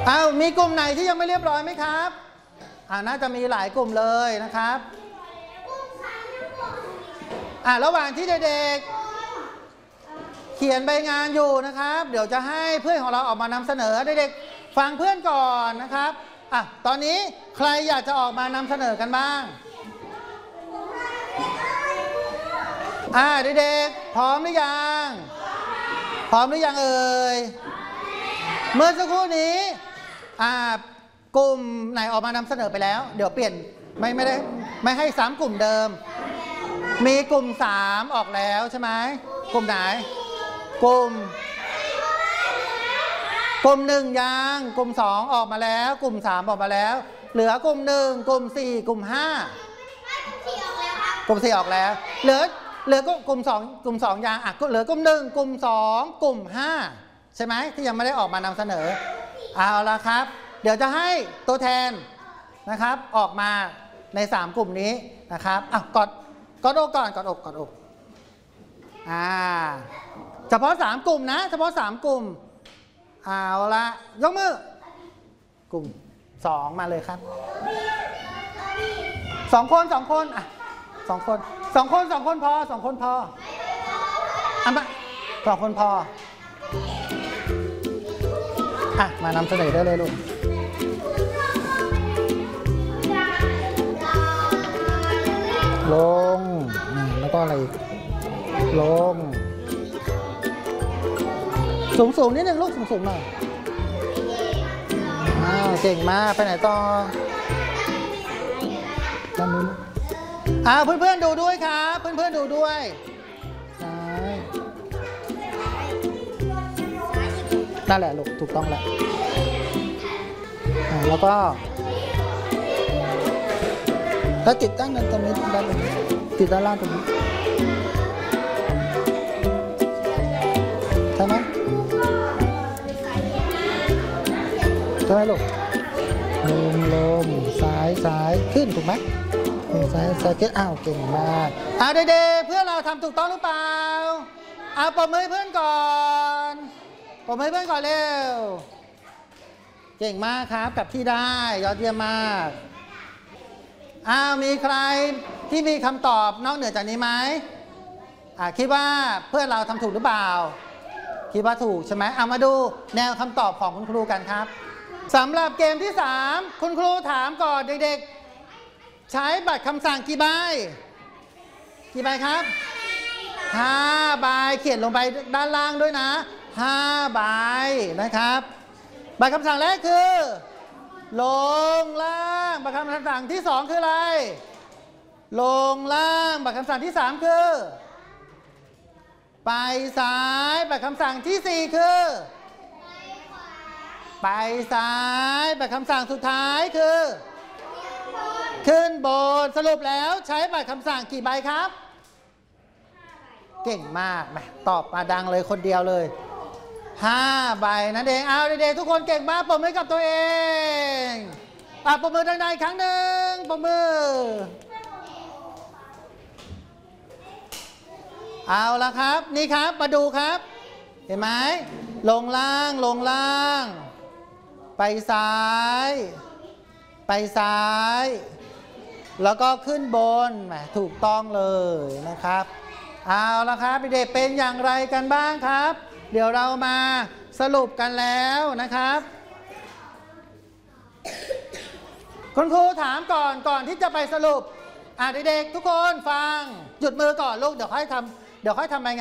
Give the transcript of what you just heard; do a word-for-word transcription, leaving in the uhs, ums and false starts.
อ้าวมีกลุ่มไหนที่ยังไม่เรียบร้อยไหมครับอ่าน่าจะมีหลายกลุ่มเลยนะครับอ่าระหว่างที่เด็กๆเขียนใบงานอยู่นะครับเดี๋ยวจะให้เพื่อนของเราออกมานำเสนอเด็กๆฟังเพื่อนก่อนนะครับอ่ะตอนนี้ใครอยากจะออกมานำเสนอกันบ้างอ่าเด็กๆพร้อมหรือยังพร้อมหรือยังเอ่ยเมื่อสักครู่นี้อ่ากลุ่มไหนออกมานำเสนอไปแล้วเดี๋ยวเปลี่ยนไม่ไม่ได้ไม่ให้สามกลุ่มเดิมมีกลุ่มสามออกแล้วใช่ไหมกลุ่มไหนกลุ่มกลุ่มหนึ่งยังกลุ่มสองออกมาแล้วกลุ่มสามออกมาแล้วเหลือกลุ่มหนึ่งกลุ่มสี่กลุ่มห้ากลุ่มสี่ออกแล้วเหลือเหลือกลุ่มสองกลุ่มสองยังอ่ะเหลือกลุ่มหนึ่งกลุ่มสองกลุ่มห้าใช่ไหมที่ยังไม่ได้ออกมานำเสนอเอาละครับเดี๋ยวจะให้ตัวแทนนะครับออกมาในสามกลุ่มนี้นะครับอ่ะกดกดอกก่อนกดอกกดอกอ่าเฉพาะสามกลุ่มนะเฉพาะสามกลุ่มเอาละยกมือกลุ่มสองมาเลยครับสองคนสองคนอ่ะสองคนสองคนสองคนพอสองคนพออ่ะมาสองคนพออ่ะมานำเสนอได้เลยลูกลงแล้วก็อะไรอีกลงสูงสูงนิดนึงลูกสูงสูงหน่อยอ้าวเก่งมากไปไหนต่อด้านนู้นอ้าวเพื่อนๆดูด้วยครับเพื่อนๆดูด้วยซ้ายนั่นแหละลูกถูกต้องแหละอ่าแล้วก็แล้วติดตั้งตรงนี้ด้านนี้ติดด้านล่างตรงนี้ใช่ไหมใช่ไหมลูกลมลมซ้ายซ้ายขึ้นถูกไหมซ้ายซ้ายเก็ตอ้าวเก่งมากอ่าเด็กๆเพื่อนเราทำถูกต้องหรือเปล่าเอาปรบมือให้เพื่อนก่อนปรบมือให้เพื่อนก่อนเร็วเก่งมากครับกลับที่ได้ยอดเยี่ยมมากอ้าวมีใครที่มีคำตอบนอกเหนือจากนี้ไหมอ่าคิดว่าเพื่อนเราทำถูกหรือเปล่าคิดว่าถูกใช่ไหมเอามาดูแนวคำตอบของคุณครูกันครับสำหรับเกมที่สามคุณครูถามก่อนเด็กๆใช้บัตรคำสั่งกี่ใบกี่ใบครับห้าใบเขียนลงไปด้านล่างด้วยนะห้าใบนะครับบัตรคำสั่งแรกคือลงล่างบัตรคำสั่งที่สองคืออะไรลงล่างบัตรคำสั่งที่สามคือไปซ้ายบัตรคำสั่งที่สี่คือไปซ้ายบัตรคำสั่งสุดท้ายคือขึ้นบนสรุปแล้วใช้บัตรคำสั่งกี่ใบครับเก่งมากมาตอบมาดังเลยคนเดียวเลยห้าใบนั่นเองเอาเด็กๆทุกคนเก่งมากปรบมือกับตัวเองอ่ะปรบมือดังๆอีกครั้งหนึ่งปรบมือเอาละครับนี่ครับมาดูครับเห็นไหมลงล่างลงล่างไปซ้ายไปซ้ายแล้วก็ขึ้นบนแหมถูกต้องเลยนะครับเอาละครับเด็กๆเป็นอย่างไรกันบ้างครับเดี๋ยวเรามาสรุปกันแล้วนะครับคุณครูถามก่อนก่อนที่จะไปสรุปอ่ะเด็กๆทุกคนฟังหยุดมือก่อนลูกเดี๋ยวค่อยทำเดี๋ยวค่อยทำรายงาน